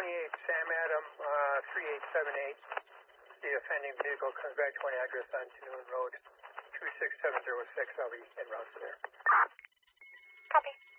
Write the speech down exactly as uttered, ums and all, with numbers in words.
twenty-eight, Sam Adam, uh, three eight seven eight. The offending vehicle comes back to an address on Tanoon Road, two six seven zero six. I'll be en route to there. Copy.